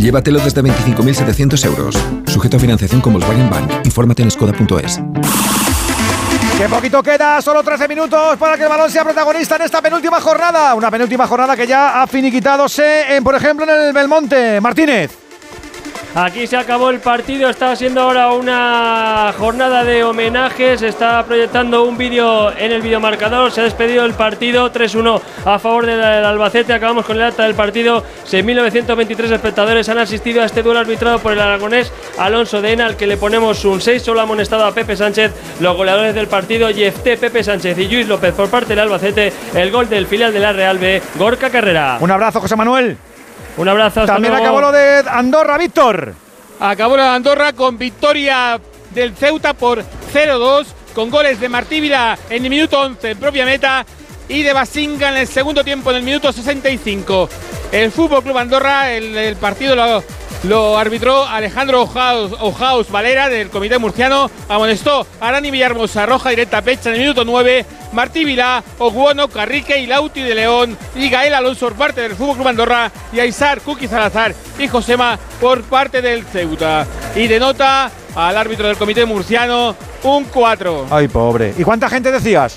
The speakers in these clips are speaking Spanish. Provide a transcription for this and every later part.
Llévatelo desde 25.700 euros. Sujeto a financiación con Volkswagen Bank. Infórmate en skoda.es. ¡Qué poquito queda! Solo 13 minutos para que el balón sea protagonista en esta penúltima jornada. Una penúltima jornada que ya ha finiquitadose, por ejemplo, en el Belmonte. Martínez. Aquí se acabó el partido, está siendo ahora una jornada de homenajes, se está proyectando un vídeo en el videomarcador, se ha despedido el partido 3-1 a favor del Albacete. Acabamos con el acta del partido, 6.923 espectadores han asistido a este duelo arbitrado por el aragonés Alonso de Ena, al que le ponemos un 6, solo ha amonestado a Pepe Sánchez. Los goleadores del partido, Yefté, Pepe Sánchez y Lluís López por parte del Albacete, el gol del filial de la Real B, Gorka Carrera. Un abrazo, José Manuel. Un abrazo. También luego. Acabó lo de Andorra, Víctor. Acabó lo de Andorra con victoria del Ceuta por 0-2, con goles de Martí Vila en el minuto 11 en propia meta y de Basinga en el segundo tiempo en el minuto 65. El Fútbol Club Andorra, el partido lo arbitró Alejandro Ojaus Valera del Comité Murciano, amonestó a Arani Villarmosa, roja directa a pecha en el minuto 9, Martí Vilá, Oguono, Carrique y Lauti de León y Gael Alonso por parte del Fútbol Club Andorra y Aizar, Kuki Salazar y Josema por parte del Ceuta. Y denota al árbitro del Comité Murciano un 4. Ay, pobre. ¿Y cuánta gente decías?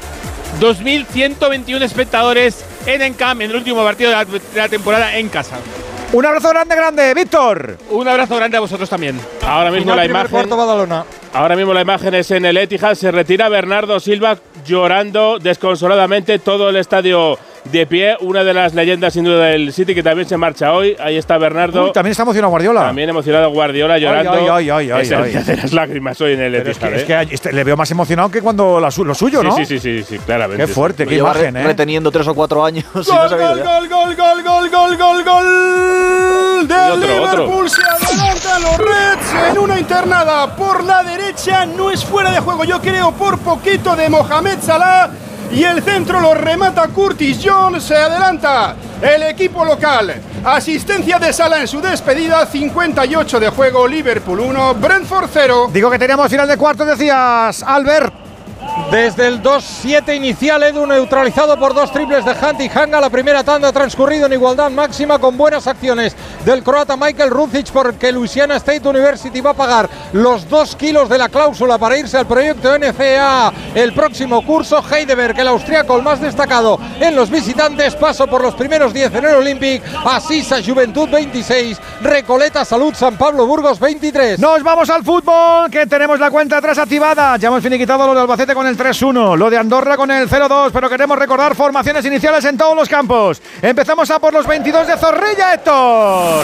2.121 espectadores en Encam en el último partido de la temporada en casa. Un abrazo grande, Víctor. Un abrazo grande a vosotros también. Ahora mismo la imagen. Cuarto, Badalona. Ahora mismo la imagen es en el Etihad. Se retira Bernardo Silva llorando desconsoladamente, todo el estadio de pie. Una de las leyendas sin duda del City que también se marcha hoy. Ahí está Bernardo. Uy, también está emocionado Guardiola. También emocionado Guardiola llorando. Ay, es el día de las lágrimas hoy en el Etihad. Es que le veo más emocionado que cuando lo suyo, ¿no? Sí, claramente. Qué fuerte, qué imagen, reteniendo 3 o 4 años. Gol del Liverpool. Se adelantan los Reds en una internada por la derecha. No es fuera de juego, yo creo, por poquito, de Mohamed Salah. Y el centro lo remata Curtis Jones. Se adelanta el equipo local. Asistencia de Salah en su despedida. 58 de juego, Liverpool 1, Brentford 0. Digo que teníamos final de cuartos, decías, Albert. Desde el 2-7 inicial, Edu neutralizado por 2 triples de Hunt y Hanga. La primera tanda ha transcurrido en igualdad máxima con buenas acciones del croata Michael Rucic, porque Louisiana State University va a pagar los 2 kilos de la cláusula para irse al proyecto NCAA el próximo curso. Heidelberg, el austriaco, el más destacado en los visitantes, paso por los primeros 10 en el Olympic. Asisa Juventud 26, Recoleta Salud San Pablo Burgos 23. Nos vamos al fútbol, que tenemos la cuenta atrás activada. Ya hemos finiquitado lo de Albacete con el 3-1, lo de Andorra con el 0-2, pero queremos recordar formaciones iniciales en todos los campos. Empezamos a por los 22 de Zorrilla, Héctor.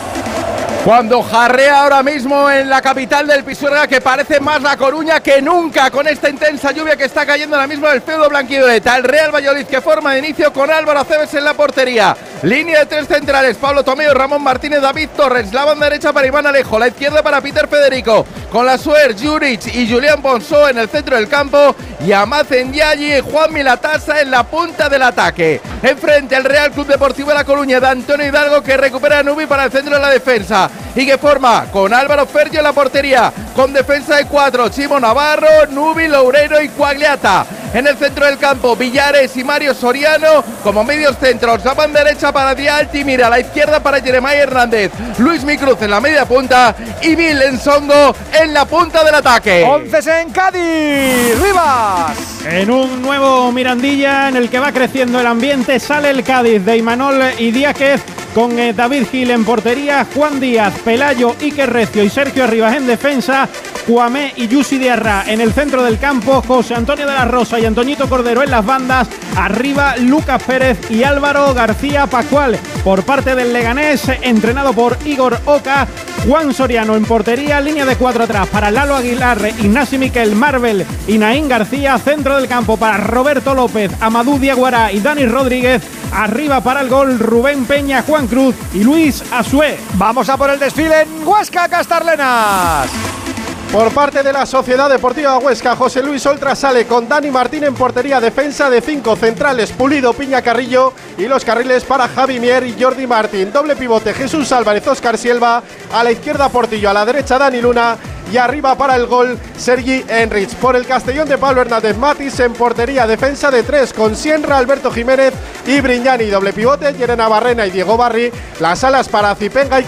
Cuando jarrea ahora mismo en la capital del Pisuerga, que parece más La Coruña que nunca, con esta intensa lluvia que está cayendo ahora mismo en el feudo blanquivioleta. El Real Valladolid, que forma de inicio con Álvaro Aceves en la portería. Línea de 3 centrales, Pablo Tomeo, Ramón Martínez, David Torres. La banda derecha para Iván Alejo, la izquierda para Peter Federico. Con la Suer, Juric y Julián Bonsó en el centro del campo. Y Amacen Yayi y Juan Milatasa en la punta del ataque. Enfrente el Real Club Deportivo de La Coruña de Antonio Hidalgo, que recupera a Nubi para el centro de la defensa. Y que forma con Álvaro Fergio en la portería, con defensa de 4, Chimo Navarro, Nubi, Loureiro y Cuagliata. En el centro del campo, Villares y Mario Soriano como medios centros. La banda derecha para Dialtimira, la izquierda para Jeremiah Hernández, Luis Micruz en la media punta y Bill Ensongo en la punta del ataque. 11 en Cádiz, Rivas. En un nuevo Mirandilla en el que va creciendo el ambiente, sale el Cádiz de Imanol y Díaz, con David Gil en portería, Juan Díaz, Pelayo, Iker Recio y Sergio Arribas en defensa, Cuamé y Yusi Diarra en el centro del campo, José Antonio de la Rosa y Antoñito Cordero en las bandas, arriba Lucas Pérez y Álvaro García Pascual. Por parte del Leganés, entrenado por Igor Oca, Juan Soriano en portería, línea de 4 atrás para Lalo Aguilar, Ignasi Miquel, Marvel y Naín García, centro del campo para Roberto López, Amadou Diaguará y Dani Rodríguez, arriba para el gol Rubén Peña, Juan Cruz y Luis Asué. Vamos a por el desfile en Huesca, Castarlenas. Por parte de la Sociedad Deportiva Huesca, José Luis Oltra sale con Dani Martín en portería, defensa de 5 centrales, Pulido, Piña, Carrillo y los carriles para Javi Mier y Jordi Martín. Doble pivote, Jesús Álvarez, Óscar Silva, a la izquierda Portillo, a la derecha Dani Luna y arriba para el gol Sergi Enrich. Por el Castellón de Pablo Hernández, Matis en portería, defensa de 3 con Sienra, Alberto Jiménez y Brignani. Doble pivote, Yerena Barrena y Diego Barri, las alas para Zipenga y